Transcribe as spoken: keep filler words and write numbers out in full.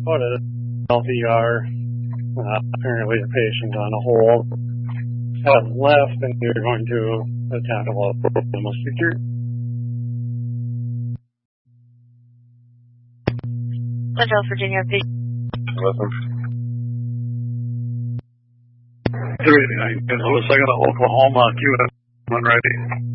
put it, L V R, uh, apparently the patient on a hold, had left and we were going to attempt a local security. Central Virginia, Listen. three nine, I got Oklahoma, Q S one ready.